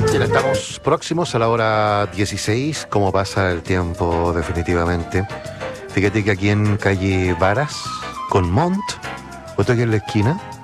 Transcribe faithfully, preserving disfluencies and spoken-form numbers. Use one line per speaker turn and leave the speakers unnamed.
Bien, estamos próximos a la hora dieciséis. ¿Cómo pasa el tiempo definitivamente? Fíjate que aquí en calle Varas, con Mont, estoy aquí en la esquina,